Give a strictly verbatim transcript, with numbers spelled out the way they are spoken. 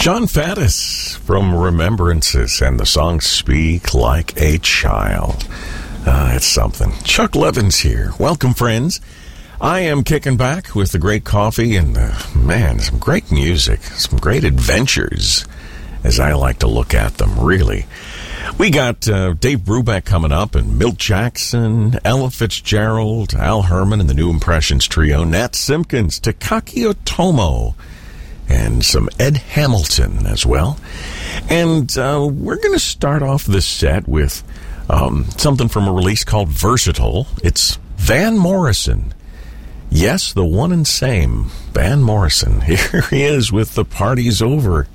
John Faddis from Remembrances and the song Speak Like a Child. Uh, it's something. Chuck Levins here. Welcome, friends. I am kicking back with the great coffee and, uh, man, some great music, some great adventures, as I like to look at them, really. We got uh, Dave Brubeck coming up, and Milt Jackson, Ella Fitzgerald, Al Herman and the New Impressions Trio, Nat Simpkins, Takaki Otomo, and some Ed Hamilton as well. And uh, we're going to start off this set with um, something from a release called Versatile. It's Van Morrison. Yes, the one and same Van Morrison. Here he is with The Party's Over.